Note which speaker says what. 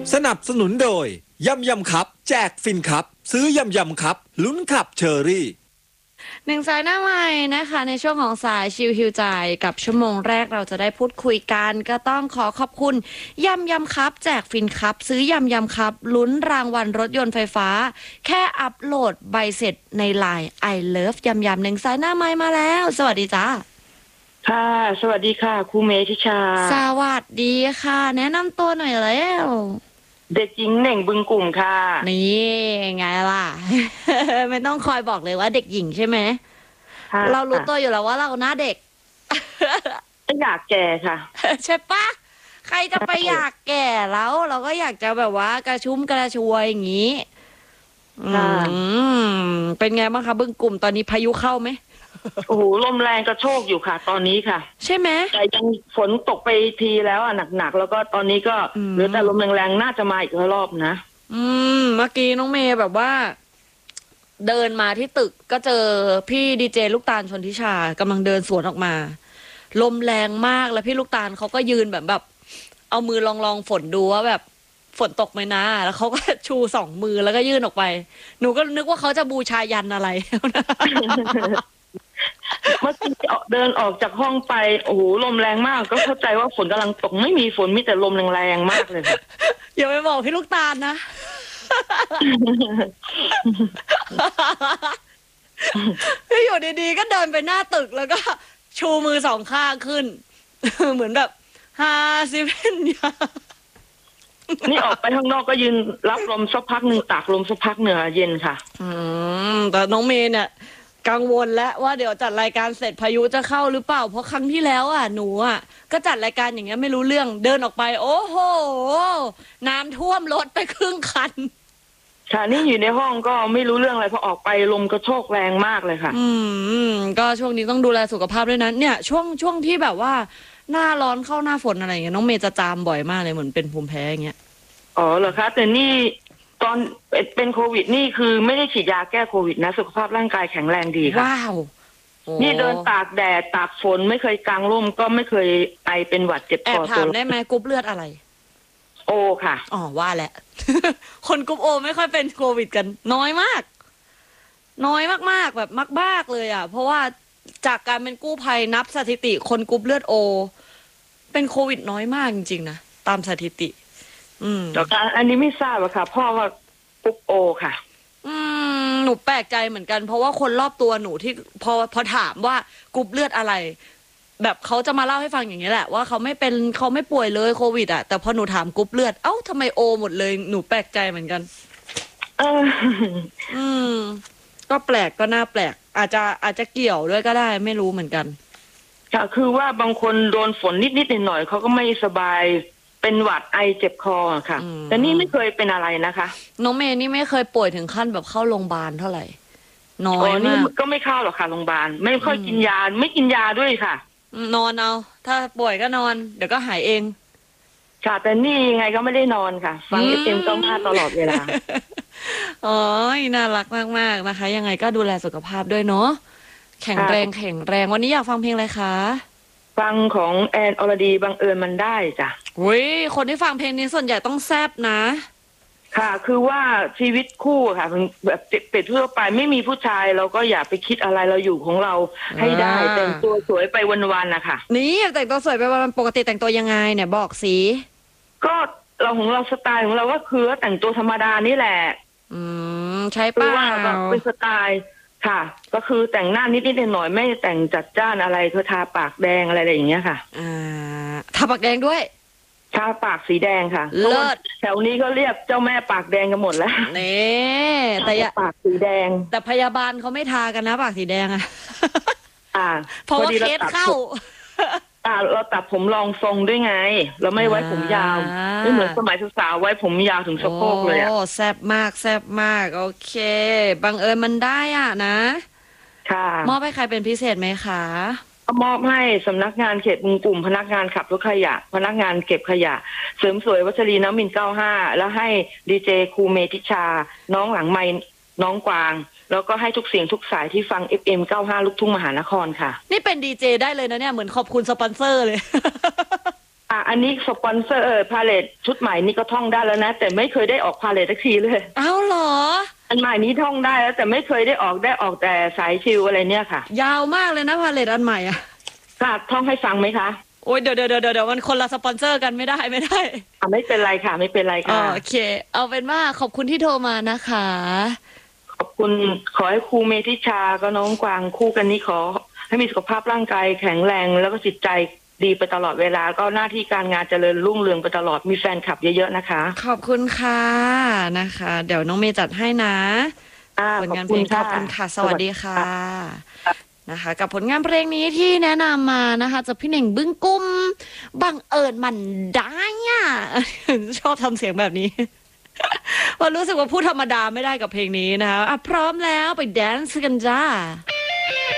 Speaker 1: สนับสนุนโดยยำยำครับแจกฟินครับซื้อยำยำครับลุ้นขับเชอรี่
Speaker 2: หนึ่งสายหน้าใหม่นะคะในช่วงของสายชิลฮิวใจกับชั่วโมงแรกเราจะได้พูดคุยกันก็ต้องขอขอบคุณยำยำครับแจกฟินครับซื้อยำยำครับลุ้นรางวัลรถยนต์ไฟฟ้าแค่อัปโหลดใบเสร็จใน LINE I love ยำยำหนึ่งสายหน้าใหม่มาแล้วสวัสดีจ้า
Speaker 3: ค่ะสวัสดีค่ะครูเมธิชา
Speaker 2: สวัสดีค่ะแนะนำตัวหน่อยแล้ว
Speaker 3: เด็กหญิงเหน่งบึงกลุ่มค่ะ
Speaker 2: นี่ไงล่ะ ไม่ต้องคอยบอกเลยว่าเด็กหญิงใช่ไหมเรารู้ตัวอยู่แล้วว่าเราหน้าเด็ก
Speaker 3: ไม่อยากแก่ค่ะ
Speaker 2: ใช่ปะใครจะไปอยากแก่แล้วเราก็อยากจะแบบว่ากระชุ่มกระชวยอย่างนี้เป็นไงบ้างคะบึงกลุ่มตอนนี้พายุเข้าไหม
Speaker 3: โอ้โหลมแรงกระโชกอยู่ค่ะตอนนี้ค่ะ
Speaker 2: ใช่ไหม
Speaker 3: แต่ยังฝนตกไปทีแล้วอ่ะหนักๆแล้วก็ตอนนี้ก็เหลือแต่ลมแรงๆน่าจะมาอีกรอบนะ
Speaker 2: เมื่อกี้น้องเมย์แบบว่าเดินมาที่ตึกก็เจอพี่ดีเจลูกตาลชนทิชากำลังเดินสวนออกมาลมแรงมากแล้วพี่ลูกตาลเขาก็ยืนแบบเอามือลองฝนดูว่าแบบฝนตกไหมนะแล้วเขาก็ชู2 มือแล้วก็ยื่นออกไปหนูก็นึกว่าเขาจะบูชายันอะไร
Speaker 3: เมื่อกี้เดินออกจากห้องไปโอ้โหลมแรงมากก็เข้าใจว่าฝนกำลังตกไม่มีฝนมีแต่ลมแรงๆมากเลยค่ะ
Speaker 2: อย่าไปบอกพี่ลูกตาลนะพี่อยู่ดีๆก็เดินไปหน้าตึกแล้วก็ชูมือ2 ข้างขึ้นเหมือนแบบ50 ยา
Speaker 3: นี่ออกไปข้างนอกก็ยืนรับลมสักพักหนึ่งตากลมสักพักเหนือเย็นค่ะ
Speaker 2: แต่น้องเมย์เนี่ยกังวลแล้วว่าเดี๋ยวจัดรายการเสร็จพายุจะเข้าหรือเปล่าเพราะครั้งที่แล้วหนูก็จัดรายการอย่างเงี้ยไม่รู้เรื่องเดินออกไปโอ้โหน้ำท่วมรถไปครึ่งคัน
Speaker 3: ค่ะนี่อยู่ในห้องก็ไม่รู้เรื่องอะไรพอออกไปลมกระโชกแรงมากเลยค่ะ
Speaker 2: ก็ช่วงนี้ต้องดูแลสุขภาพด้วยนะเนี่ยช่วงที่แบบว่าหน้าร้อนเข้าหน้าฝนอะไรอย่างเงี้ยน้องเมย์จะจามบ่อยมากเลยเหมือนเป็นภูมิแพ้อย่างเงี้ย
Speaker 3: อ๋อเหรอคะแต่นี่ตอนเป็นโควิดนี่คือไม่ได้ฉีดยาแก้โควิดนะสุขภาพร่างกายแข็งแรงดีค่ะ
Speaker 2: ว้าว
Speaker 3: นี่เดินตากแดดตากฝนไม่เคยกางร่มก็ไม่เคยไอเป็นหวัดเจ็บคอ
Speaker 2: ถามได้ไหมกรุ๊ปเลือดอะไร
Speaker 3: โอค่ะ
Speaker 2: อ๋อว่าแหละ คนกรุ๊ปโอไม่ค่อยเป็นโควิดกันน้อยมากน้อยมากๆแบบมากๆเลยเพราะว่าจากการเป็นกู้ภัยนับสถิติคนกรุ๊ปเลือดโอเป็นโควิดน้อยมากจริงๆนะตามสถิติ
Speaker 3: แต่อันนี้ไม่ทราบอะค่ะพ่อว่ากรุ๊ปโอค่ะ
Speaker 2: หนูแปลกใจเหมือนกันเพราะว่าคนรอบตัวหนูที่พอถามว่ากรุ๊ปเลือดอะไรแบบเขาจะมาเล่าให้ฟังอย่างนี้แหละว่าเขาไม่ป่วยเลยโควิดแต่พอหนูถามกรุ๊ปเลือดเอ้าทำไมโอหมดเลยหนูแปลกใจเหมือนกันก็แปลกก็น่าแปลกอาจจะเกี่ยวด้วยก็ได้ไม่รู้เหมือนกัน
Speaker 3: ค่ะคือว่าบางคนโดนฝนนิดๆหน่อยๆเขาก็ไม่สบายเป็นหวัดไอเจ็บคอค่ะแต่นี่ไม่เคยเป็นอะไรนะคะ
Speaker 2: น้องเมย์นี่ไม่เคยป่วยถึงขั้นแบบเข้าโรงพยาบาลเท่าไหร่น้อยมาก
Speaker 3: ก็ไม่เข้าหรอกค่ะโรงพยาบาลไม่ค่อยกินยาไม่กินยาด้วยค่ะ
Speaker 2: นอนเอาถ้าป่วยก็นอนเดี๋ยวก็หายเอง
Speaker 3: ค่ะแต่นี่ยังไงก็ไม่ได้นอนค่ะฟังFM95ตลอดเวลา
Speaker 2: อ๋อน่ารักมากๆนะคะยังไงก็ดูแลสุขภาพด้วยเนาะแข็งแรงวันนี้อยากฟังเพลงอะไรคะ
Speaker 3: ฟังของแอนอรดีบังเอิญมันได้จ้ะ
Speaker 2: อุ้ยคนที่ฟังเพลงนี้ส่วนใหญ่ต้องแซ่บนะ
Speaker 3: ค่ะคือว่าชีวิตคู่ค่ะแบบเป็ดทั่วไปไม่มีผู้ชายเราก็อย่าไปคิดอะไรเราอยู่ของเราให้ได้แต่งตัวสวยไปวันๆนะคะ
Speaker 2: นี่แต่งตัวสวยไปวันปกติแต่งตัวยังไงเนี่ยบอกสิ
Speaker 3: ก็เราของเราสไตล์ของเราก็คือแต่งตัวธรรมดานี่แหละ
Speaker 2: ใช่ป่ะ
Speaker 3: ว่าเป็นสไตล์ค่ะก็คือแต่งหน้านิดๆหน่อยๆไม่แต่งจัดจ้านอะไรคือทาปากแดงอะไรอย่างเงี้ยค่ะ
Speaker 2: ทาปากแดงด้วย
Speaker 3: ทาปากสีแดงค่ะ
Speaker 2: เลิศ
Speaker 3: แถวนี้ก็เรียกเจ้าแม่ปากแดงกันหมดแล้ว
Speaker 2: นี่แต่
Speaker 3: ปากสีแดง
Speaker 2: แต่พยาบาลเขาไม่ทากันนะปากสีแดงเพราะว่าเคสเข้า
Speaker 3: เราตัดผมรองทรงด้วยไงเราไม่ไว้ผมยาวไม่เหมือนสมัยสาวๆไว้ผมยาวถึงสะโพกเลย
Speaker 2: แซ่บมากโอเคบังเอิญมันได้นะ
Speaker 3: ค่ะ
Speaker 2: มอบให้ใครเป็นพิเศษไหมคะ
Speaker 3: มอบให้สำนักงานเขตบึงกลุ่มพนักงานขับรถขยะพนักงานเก็บขยะเสริมสวยวัชรีน้ำมิน95แล้วให้ดีเจครูเมธิชาน้องหลังไมค์น้องกวางแล้วก็ให้ทุกเสียงทุกสายที่ฟัง FM95 ลูกทุ่งมหานครค่ะ
Speaker 2: นี่เป็นดีเจได้เลยนะเนี่ยเหมือนขอบคุณสปอนเซอร์เลย
Speaker 3: อันนี้สปอนเซอร์พาเลทชุดใหม่นี่ก็ท่องได้แล้วนะแต่ไม่เคยได้ออกพาเลทสักทีเลย
Speaker 2: อ้าวเหรอ
Speaker 3: อันใหม่นี้ท่องได้แล้วแต่ไม่เคยได้ออกแต่สายชิวอะไรเนี่ยค่ะ
Speaker 2: ยาวมากเลยนะพาเลตอันใหม่อ่ะ
Speaker 3: ค่ะท่องให้ฟังไหมคะ
Speaker 2: โอ้ยเดี๋ยวมันคนละสปอนเซอร์กันไม่ได้
Speaker 3: ไม่เป็นไรค่ะไม่เป็นไรค่ะ
Speaker 2: โอเค เอาเป็นว่าขอบคุณที่โทรมานะคะ
Speaker 3: ขอบคุณขอให้ครูเมธิชาก็น้องกวางคู่กันนี้ขอให้มีสุขภาพร่างกายแข็งแรงแล้วก็จิตใจดีไปตลอดเวลาก็หน้าที่การงานเจริญรุ่งเรืองไปตลอดมีแฟนคลับเยอะๆนะคะ
Speaker 2: ขอบคุณค่ะนะคะ เดี๋ยวน้องเมย์จัดให้นะผลงานเพลงขอบคุณค่ะ สวัสดีค่ะนะคะ กับผลงานเพลงนี้ที่แนะนำมานะคะจากพี่เน่งบึ้งกุ้มบังเอิญมันได้อ่ะ ชอบทำเสียงแบบนี้ ว่ารู้สึกว่าพูดธรรมดาไม่ได้กับเพลงนี้นะคะพร้อมแล้วไปแดนซ์กันจ้า